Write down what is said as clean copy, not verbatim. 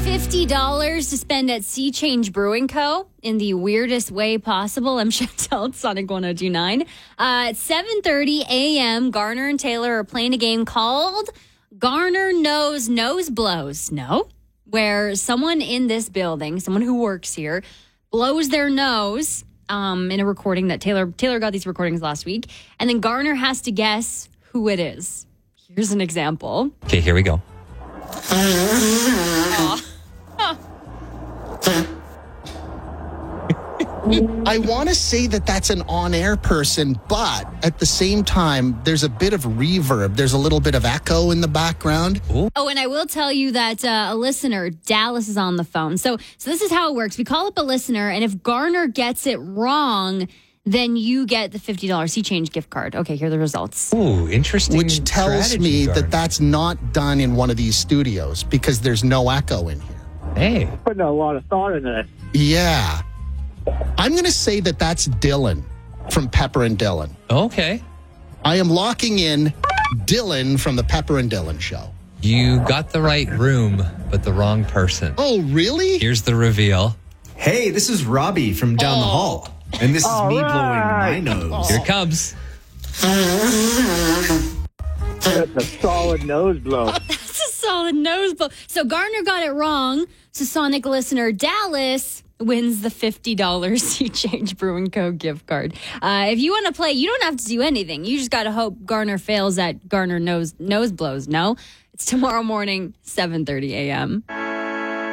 $50 to spend at Sea Change Brewing Co. in the weirdest way possible. I'm Chantel at Sonic 102.9. At 7:30 a.m., Garner and Taylor are playing a game called Garner Knows Nose Blows. No? Where someone in this building, someone who works here, blows their nose in a recording that Taylor got these recordings last week. And then Garner has to guess who it is. Here's an example. Okay, here we go. I want to say that that's an on-air person, but at the same time, there's a bit of reverb. There's a little bit of echo in the background. Oh, and I will tell you that a listener, Dallas, is on the phone. So this is how it works. We call up a listener, and if Garner gets it wrong, then you get the $50 Sea Change gift card. Okay, here are the results. Ooh, interesting. Which tells me that that's not done in one of these studios because there's no echo in here. Hey. Putting a lot of thought into this. Yeah. I'm going to say that that's Dylan from Pepper and Dylan. Okay. I am locking in Dylan from the Pepper and Dylan show. You got the right room, but the wrong person. Oh, really? Here's the reveal. Hey, this is Robbie from down the hall. And this is me blowing my nose. Here it comes. That's a solid nose blow. That's a solid nose blow. So Garner got it wrong. So Sonic listener Dallas wins the $50 Sea Change Brewing Co. gift card. If you want to play, you don't have to do anything. You just got to hope Garner fails at Garner nose blows. No, it's tomorrow morning, 7:30 a.m.